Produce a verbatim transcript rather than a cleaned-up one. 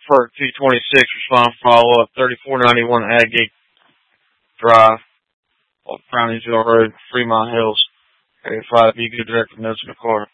for two twenty-six, respond follow up, thirty-four ninety-one Agate Drive, off Browniesville Road, Fremont Hills. Area five, be good direct from notes in the car.